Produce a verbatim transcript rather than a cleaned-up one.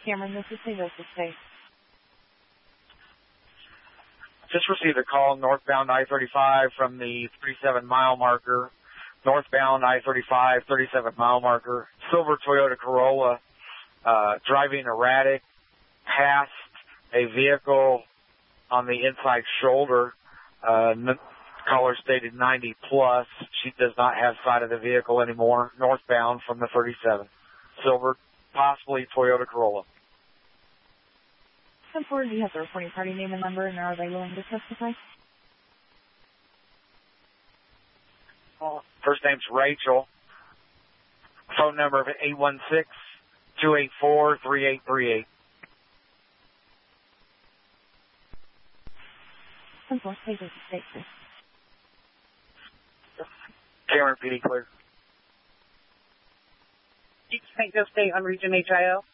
Cameron, this is St. State. Just received a call northbound I thirty-five from the thirty-seven mile marker. Northbound I thirty-five, thirty-seven mile marker. Silver Toyota Corolla, uh, driving erratic, past a vehicle on the inside shoulder. Uh, n- caller stated ninety plus. She does not have sight of the vehicle anymore. Northbound from the thirty-seven. Silver, possibly Toyota Corolla. ten four, do you have the reporting party name and number, and are they willing to testify? First name's Rachel. Phone number of eight one six, two eight four, three eight three eight. ten four, Saint Joseph State, please. Cameron P D clear. Saint Joseph State on Region H I O.